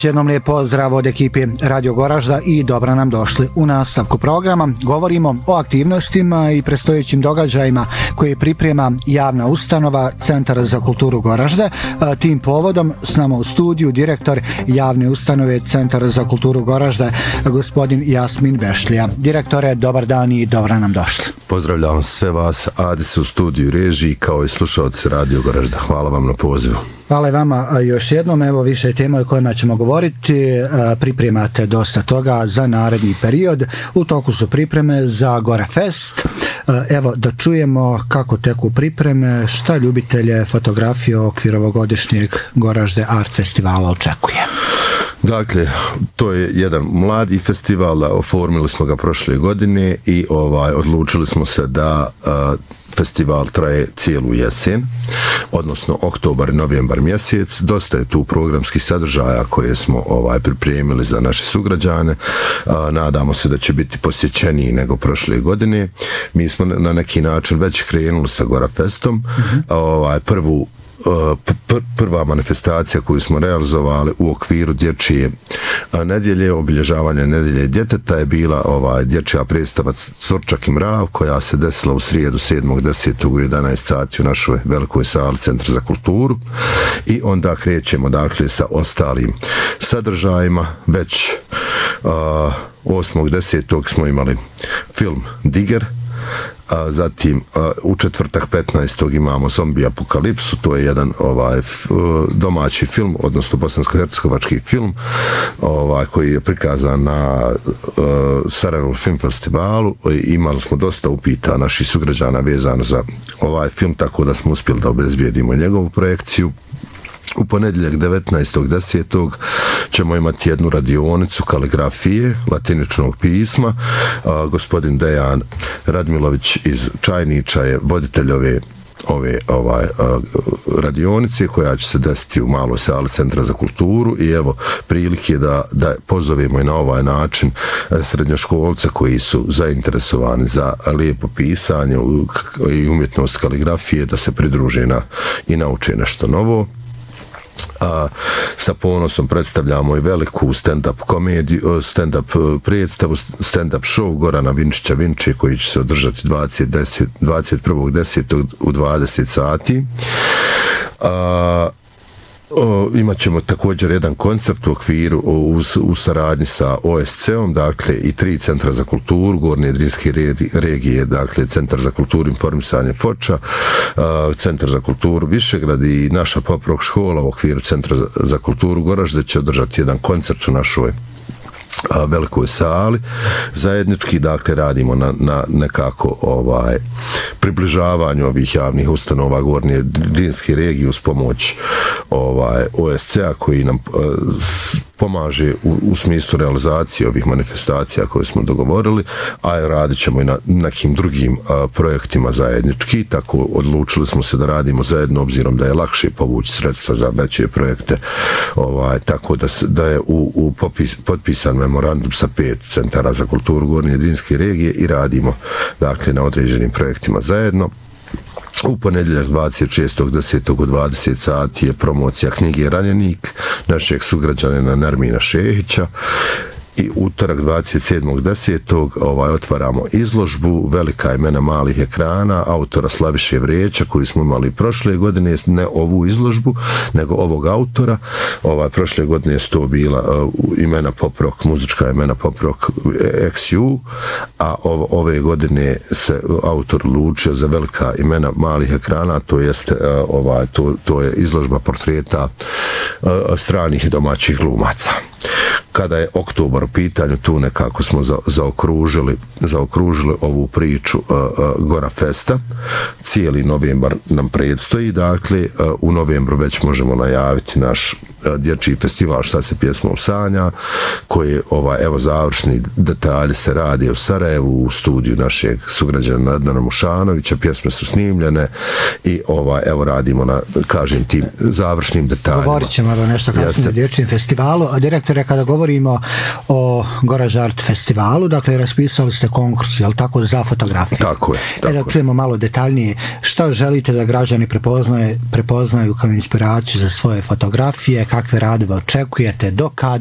Jednom lijep pozdrav od ekipe Radio Goražda i dobro nam došli. U nastavku programa govorimo o aktivnostima i predstojećim događajima koje priprema javna ustanova Centar za kulturu Goražde. Tim povodom s nama u studiju direktor javne ustanove Centar za kulturu Goražde, gospodin Jasmin Bešlija. Direktore, dobar dan i dobro nam došli. Pozdravljam sve vas, Adis u studiju režiji kao i slušalci Radio Goražda. Hvala vam na pozivu. Hvala i vama još jednom. Evo više tema o kojima ćemo govoriti. Pripremate dosta toga za naredni period. U toku su pripreme za Gora Fest. Evo da čujemo kako teku pripreme, šta ljubitelje fotografije u okviru ovogodišnjeg Goražde Art Festivala očekuje. Dakle, to je jedan mladi festival, oformili smo ga prošle godine i odlučili smo se da festival traje cijelu jesen, odnosno oktobar i novembar mjesec. Dosta je tu programskih sadržaja koje smo pripremili za naše sugrađane. Nadamo se da će biti posjećeniji nego prošle godine. Mi smo na neki način već krenuli sa Gora Festom. Prva manifestacija koju smo realizovali u okviru dječje nedjelje, obilježavanja nedjelje djeteta je bila dječja predstava Cvrčak i mrav koja se desila u srijedu 7.10. u 11 sati u našoj velikoj sali Centra za kulturu i onda krećemo dakle sa ostalim sadržajima. Već 8.10. smo imali film Diger. Zatim u četvrtak 15. imamo Zombi apokalipsu, to je jedan domaći film, odnosno bosansko-hercegovački film koji je prikazan na Sarajevo Film Festivalu. Imali smo dosta upita naših sugrađana vezano za ovaj film, tako da smo uspjeli da obezbijedimo njegovu projekciju. U ponedjeljak 19.10. ćemo imati jednu radionicu kaligrafije latiničnog pisma. Gospodin Dejan Radmilović iz Čajnića je voditelj ove radionice koja će se desiti u maloj sali Centra za kulturu i evo prilike da pozovemo i na ovaj način srednjoškolce koji su zainteresovani za lijepo pisanje i umjetnost kaligrafije da se pridruže i nauče nešto novo. Sa ponosom predstavljamo i veliku stand-up komediju, stand-up predstavu, stand-up show Gorana Vinčića Vinče koji će se održati 21.10. u 20 sati. Imat ćemo također jedan koncert u okviru u saradnji sa OSC-om, dakle i 3 centra za kulturu, Gornje Drinske regije, dakle Centar za kulturu i informisanje Foča, Centar za kulturu Višegrad i naša pop-rock škola u okviru Centra za kulturu Goražde će održati jedan koncert u našoj velikoj sali. Zajednički dakle radimo na nekako približavanju ovih javnih ustanova Gornje Drinske regije uz pomoć OSC-a koji nam pomaže u smislu realizacije ovih manifestacija koje smo dogovorili, a radit ćemo i na nekim drugim projektima zajednički, tako odlučili smo se da radimo zajedno obzirom da je lakše povući sredstva za veće projekte, tako da je potpisan memorandum sa 5 centara za kulturu Gornje Drinske regije i radimo dakle na određenim projektima zajedno. U ponedjeljak 26.10. u 20 sati je promocija knjige Ranjenik našeg sugrađanina Nermina Šehića. I utorak 27.10. otvaramo izložbu Velika imena malih ekrana autora Slaviše Vreća koju smo imali prošle godine, ne ovu izložbu nego ovog autora. Prošle godine je to bila imena pop rock, muzička imena pop rock XU, a ove godine se autor odlučio za Velika imena malih ekrana, to je izložba portreta stranih i domaćih glumaca. Kada je oktobar u pitanju, tu nekako smo zaokružili ovu priču Gora Festa. Cijeli novembar nam predstoji, dakle u novembru već možemo najaviti naš dječji festival Šta se pjesmom sanja, koji evo završni detalji se radi u Sarajevu u studiju našeg sugrađana Adnana Mušanovića, pjesme su snimljene i evo radimo na, kažem, tim završnim detaljima. Govorit ćemo nešto kasnije o dječjem festivalu. A direktor, direktore, kada govorimo o Goraž Art festivalu, dakle raspisali ste konkurs, jel tako, za fotografiju? Tako je. Da čujemo malo detaljnije šta želite da građani prepoznaju kao inspiraciju za svoje fotografije, kakve radove očekujete, do kada